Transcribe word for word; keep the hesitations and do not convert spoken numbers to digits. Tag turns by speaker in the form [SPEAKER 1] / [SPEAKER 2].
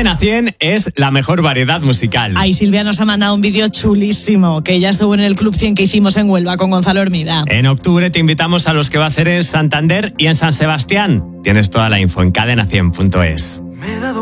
[SPEAKER 1] Cadena cien es la mejor variedad musical.
[SPEAKER 2] Ay, Silvia nos ha mandado un vídeo chulísimo, que ella estuvo en el Club cien que hicimos en Huelva con Gonzalo Hermida.
[SPEAKER 1] En octubre te invitamos a los que va a hacer en Santander y en San Sebastián. Tienes toda la info en cadena cien punto es.
[SPEAKER 3] Me he dado